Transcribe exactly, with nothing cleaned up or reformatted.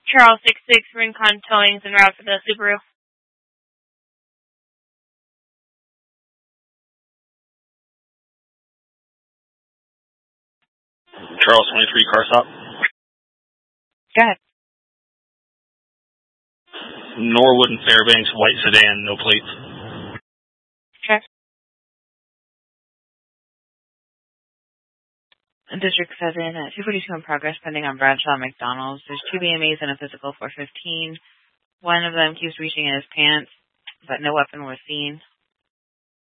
Charles six six, Rincon Towing's en route for the Subaru. Charles twenty-three, car stop. Go ahead. Norwood and Fairbanks, white sedan, no plates. Okay. District seven, uh, two forty-two in progress, pending on Bradshaw and McDonald's. There's two B M As and a physical four fifteen. One of them keeps reaching in his pants, but no weapon was seen.